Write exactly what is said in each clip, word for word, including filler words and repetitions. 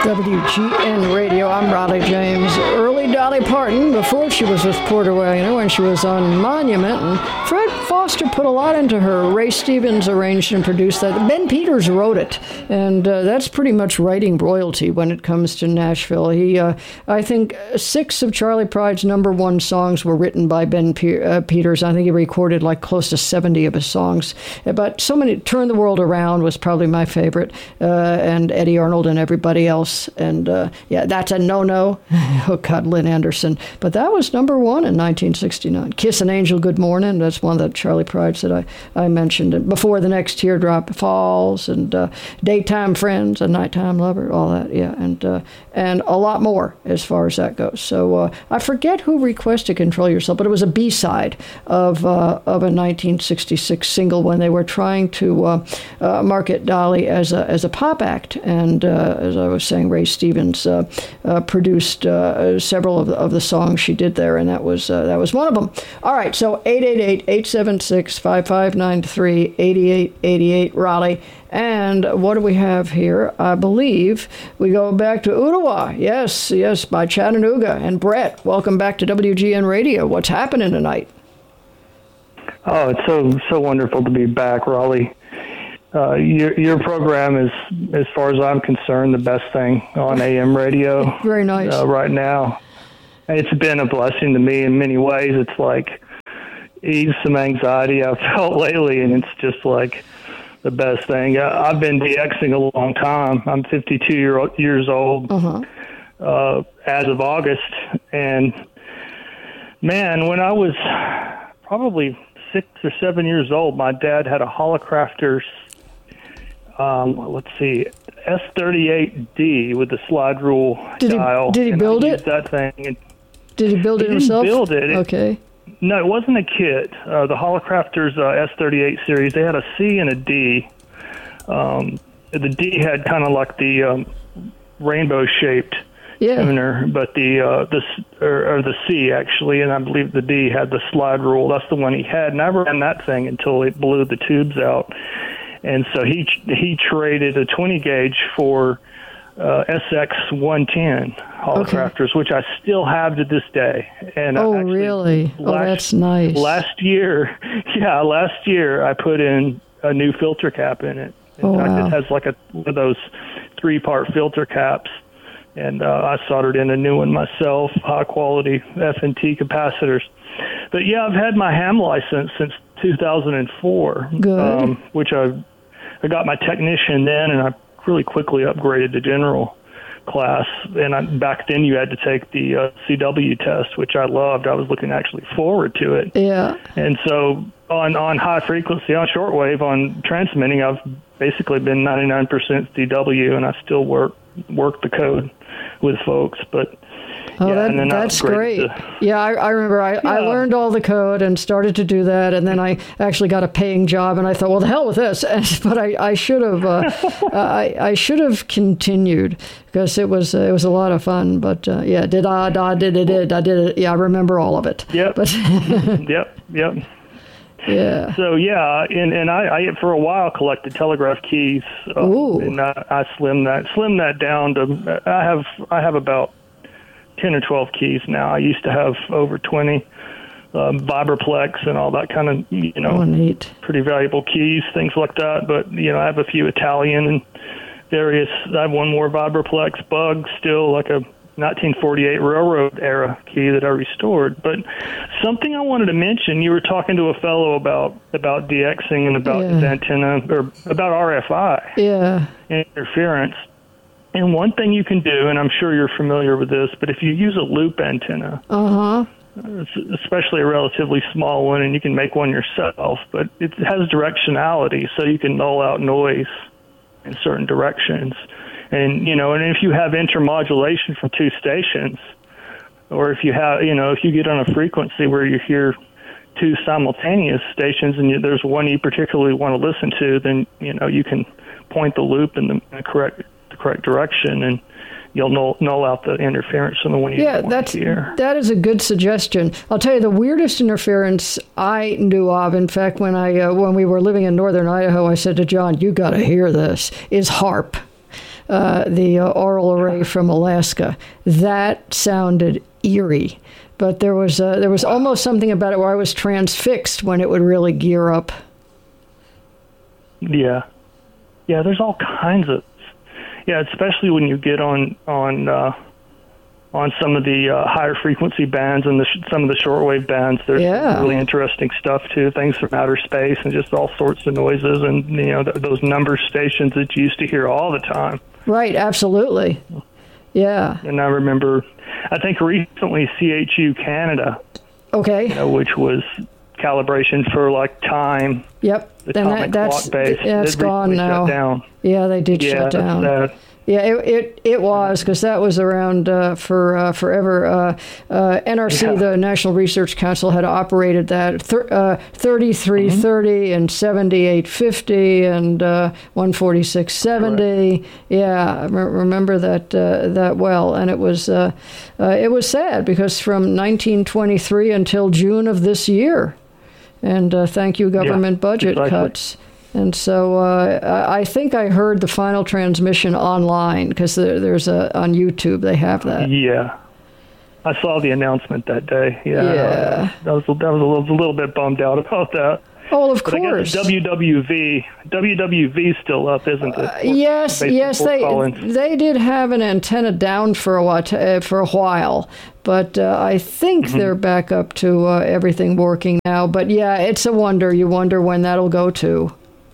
W G N Radio. I'm Raleigh James. Early Dolly Parton, before she was with Porter Wagoner, when she was on Monument, and Fred Foster put a lot into her. Ray Stevens arranged and produced that. Ben Peters wrote it, and uh, that's pretty much writing royalty when it comes to Nashville. He, uh, I think, six of Charley Pride's number one songs were written by Ben Pe- uh, Peters. I think he recorded like close to seventy of his songs. But so many, Turn the World Around was probably my favorite, uh, and Eddie Arnold and everybody else. And uh, yeah, that's a no-no. Oh, God, Lynn Anderson. But that was number one in nineteen sixty-nine. Kiss an Angel Goodmorning. That's one of the Charley Prides that I, I mentioned. And before the next teardrop falls, and uh, Daytime Friends, A Nighttime Lover, all that, yeah. And uh, and a lot more as far as that goes. So uh, I forget who requested Control Yourself, but it was a B-side of, uh, of a nineteen sixty-six single when they were trying to uh, uh, market Dolly as a, as a pop act. And uh, as I was saying, Ray Stevens uh, uh, produced uh, several of the, of the songs she did there, and that was uh, that was one of them. All right, so eight eight eight, eight seven six, five five nine three, eight eight eight eight, Raleigh. And what do we have here? I believe we go back to Ottawa. Yes, yes, by Chattanooga. And Brett, welcome back to W G N Radio. What's happening tonight? Oh, it's so so wonderful to be back, Raleigh. Uh, your your program is, as far as I'm concerned, the best thing on A M radio. Very nice. Uh, right now. It's been a blessing to me in many ways. It's like ease some anxiety I've felt lately, and it's just like the best thing. I, I've been DXing a long time. I'm fifty-two year, years old uh-huh. uh, as of August. And, man, when I was probably six or seven years old, my dad had a Holocrafters Um, let's see, S thirty-eight D with the slide rule did dial. He, did he build it? That thing. And did he build he it himself? He didn't build it. Okay. It, no, it wasn't a kit. Uh, the Holocrafters uh, S thirty-eight series, they had a C and a D. Um, the D had kind of like the um, rainbow-shaped yeah. tuner, but the uh, the or, or the C actually, and I believe the D had the slide rule. That's the one he had. And I ran that thing until it blew the tubes out. And so he he traded a twenty gauge for uh, S X one ten Holocrafters, okay. which I still have to this day. And oh, actually, really? Last, oh, that's nice. Last year, yeah, last year I put in a new filter cap in it. In oh, fact, wow. it has like a one of those three-part filter caps. And uh, I soldered in a new one myself, high-quality F and T capacitors. But, yeah, I've had my ham license since two thousand four, Good. Um, which I I got my technician then, and I really quickly upgraded to general class. And I, back then you had to take the uh, C W test, which I loved. I was looking actually forward to it. Yeah. And so on, on high frequency, on shortwave, on transmitting, I've basically been ninety-nine percent C W, and I still work work the code with folks. But Oh, yeah, that, and then that's great. To, yeah, I, I remember I, yeah. I learned all the code and started to do that, and then I actually got a paying job, and I thought, well, the hell with this. But I, I should have uh, I, I should have continued because it was uh, it was a lot of fun. But uh, yeah, did I, I did it, did I did it. Yeah, I remember all of it. Yep. But yep. Yep. Yeah. So yeah, and and I, I for a while collected telegraph keys, uh, Ooh. and I, I slimmed that slimmed that down to I have I have about ten or twelve keys now. I used to have over twenty, um, Vibraplex and all that kind of, you know, oh, neat. pretty valuable keys, things like that. But, you know, I have a few Italian and various, I have one more Vibraplex bug still, like a nineteen forty-eight railroad era key that I restored. But something I wanted to mention, you were talking to a fellow about, about DXing and about yeah. his antenna, or about R F I yeah. interference. And one thing you can do, and I'm sure you're familiar with this, but if you use a loop antenna, uh-huh. especially a relatively small one, and you can make one yourself, but it has directionality, so you can null out noise in certain directions. And, you know, and if you have intermodulation from two stations, or if you have, you know, if you get on a frequency where you hear two simultaneous stations and you, there's one you particularly want to listen to, then, you know, you can point the loop in the correct correct direction, and you'll null, null out the interference from the one you yeah, want that's, to hear. That is a good suggestion. I'll tell you, the weirdest interference I knew of, in fact, when I uh, when we were living in northern Idaho, I said to John, you got to hear this, is HAARP. uh, the uh, aural array from Alaska. That sounded eerie, but there was uh, there was almost something about it where I was transfixed when it would really gear up. Yeah, yeah. There's all kinds of yeah, especially when you get on on. Uh, on some of the uh, higher frequency bands and the sh- some of the shortwave bands. There's yeah. really interesting stuff too, things from outer space and just all sorts of noises and, you know, th- those number stations that you used to hear all the time. Right, absolutely. Yeah. And I remember, I think recently C H U Canada, okay, you know, which was calibration for like time. Yep. The and atomic that, that's, clock base. That's gone now. Shut down. Yeah, they did yeah, shut down. That's sad. Yeah, it it, it was, because that was around uh, for uh, forever. Uh, uh, N R C, yeah. the National Research Council, had operated that thir- uh, thirty-three thirty mm-hmm. and seventy-eight fifty and uh, one forty-six seventy. Right. Yeah, I re- remember that uh, that well, and it was uh, uh, it was sad because from nineteen twenty-three until June of this year, and uh, thank you, government yeah, budget exactly. cuts. And so uh, I think I heard the final transmission online because there, there's a on YouTube they have that. Yeah, I saw the announcement that day. Yeah, yeah. that was that was a little, a little bit bummed out about that. Oh, of but course. I guess W W V W W V still up, isn't it? Uh, yes, yes, they Collins. they did have an antenna down for a while, uh, for a while, but uh, I think mm-hmm. they're back up to uh, everything working now. But yeah, it's a wonder. You wonder when that'll go to.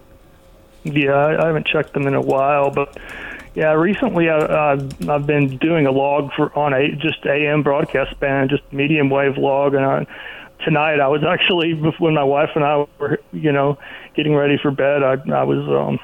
Yeah, I haven't checked them in a while, but yeah, recently I, I've, I've been doing a log for on a just A M broadcast band, just medium wave log, and I, tonight I was actually, when my wife and I were, you know, getting ready for bed, I, I was, um,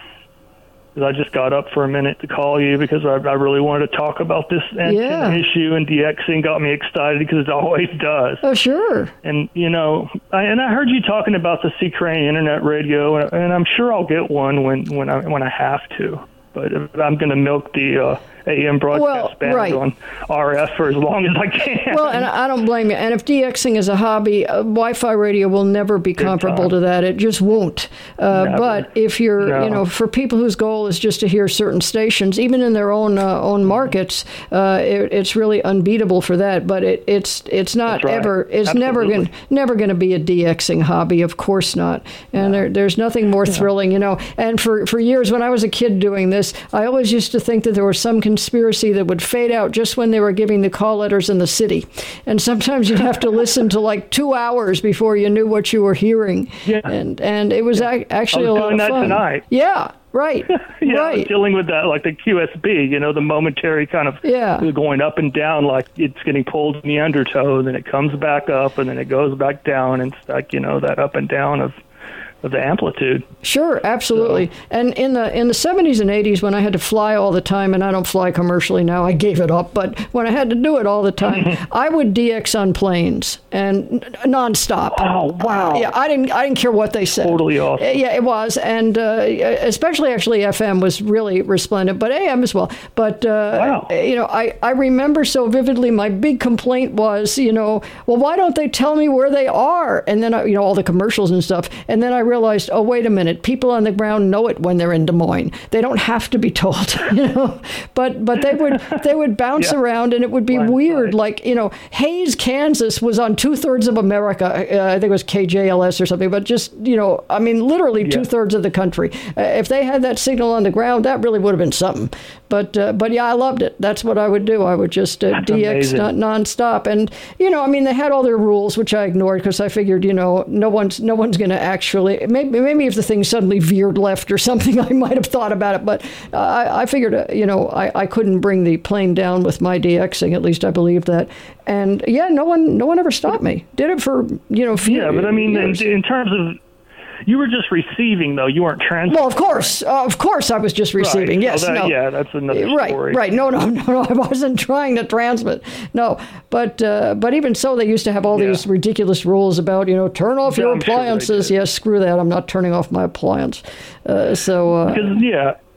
I just got up for a minute to call you because I, I really wanted to talk about this yeah. issue, and DXing got me excited because it always does. Oh, sure. And, you know, I, and I heard you talking about the C. Crane Internet Radio, and, and I'm sure I'll get one when, when, I, when I have to. But I'm going to milk the uh, A M broadcast well, band right. on R F for as long as I can. Well, and I don't blame you. And if DXing is a hobby, uh, Wi-Fi radio will never be comparable to that. It just won't. Uh, but if you're, no. you know, for people whose goal is just to hear certain stations, even in their own uh, own markets, uh, it, it's really unbeatable for that. But it, it's it's not right. ever. It's Absolutely. never going never going to be a DXing hobby. Of course not. And no. there, there's nothing more thrilling, you know. And for for years when I was a kid doing this, I always used to think that there was some conspiracy that would fade out just when they were giving the call letters in the city. And sometimes you'd have to listen to like two hours before you knew what you were hearing. Yeah. And and it was yeah. actually I was a lot doing of fun. That tonight. Yeah. Right. yeah, right. I was dealing with that, like the Q S B, you know, the momentary kind of yeah. going up and down, like it's getting pulled in the undertow, then it comes back up, and then it goes back down, and it's like, you know, that up and down of of the amplitude. Sure, absolutely. So. And in the in the seventies and eighties, when I had to fly all the time, and I don't fly commercially now, I gave it up, but when I had to do it all the time, I would D X on planes and nonstop. Oh, wow. Uh, yeah, I didn't I didn't care what they said. Totally awesome. Yeah, it was. And uh, especially actually F M was really resplendent, but A M as well. But, uh, wow. you know, I, I remember so vividly my big complaint was, you know, well, why don't they tell me where they are? And then, I, you know, all the commercials and stuff. And then I realized, oh, wait a minute, people on the ground know it when they're in Des Moines. They don't have to be told, you know. But but they would they would bounce yeah. around, and it would be right, weird. Right. Like, you know, Hays, Kansas was on two thirds of America. Uh, I think it was K J L S or something. But just, you know, I mean, literally yeah. two thirds of the country. Uh, if they had that signal on the ground, that really would have been something. But uh, but yeah, I loved it. That's what I would do. I would just uh, D X non- nonstop. And, you know, I mean, they had all their rules, which I ignored because I figured, you know, no one's no one's going to actually. Maybe maybe if the thing suddenly veered left or something, I might have thought about it. But uh, I, I figured, uh, you know, I, I couldn't bring the plane down with my DXing. At least I believed that. And yeah, no one no one ever stopped me. Did it for, you know, few yeah. But I mean, in, years. in terms of. You were just receiving, though. You weren't transmitting. Well, of course. Uh, of course I was just receiving. Right. Yes. So that, no. Yeah, that's another right, story. Right. No, no, no, no. I wasn't trying to transmit. No. But uh, but even so, they used to have all yeah. these ridiculous rules about, you know, turn off yeah, your I'm appliances. Sure yes, screw that. I'm not turning off my appliance. Uh, so. Uh, because, yeah.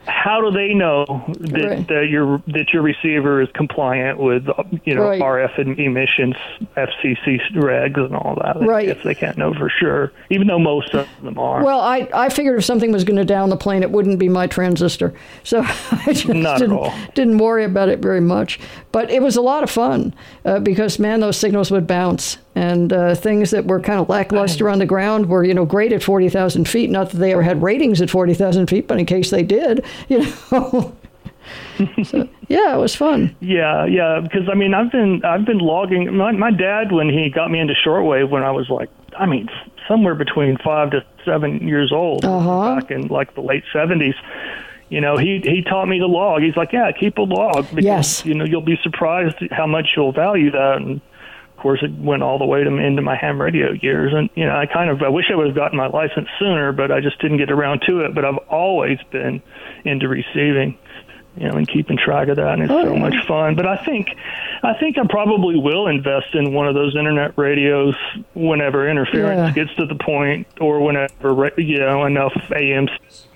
how do they know that, Right. that your that your receiver is compliant with you know Right. R F emissions, F C C regs, and all that? Right. If they can't know for sure, even though most of them are. Well, I, I figured if something was going to down the plane, it wouldn't be my transistor. So I just Not at didn't, all. didn't worry about it very much. But it was a lot of fun uh, because, man, those signals would bounce. And uh, things that were kind of lackluster on the ground were, you know, great at forty thousand feet. Not that they ever had ratings at forty thousand feet, but in case they did, you know. So, yeah, it was fun. Yeah, yeah, because I mean, I've been I've been logging. My my dad, when he got me into shortwave, when I was like, I mean, somewhere between five to seven years old, Uh-huh. back in like the late seventies. You know, he he taught me to log. He's like, yeah, keep a log because Yes. you know you'll be surprised how much you'll value that. And of course, it went all the way to into my ham radio years. And you know, I kind of I wish I would have gotten my license sooner, but I just didn't get around to it. But I've always been into receiving. You know, and keeping track of that, and it's Oh, so yeah. much fun. But I think, I think I probably will invest in one of those internet radios whenever interference Yeah. gets to the point, or whenever you know enough A M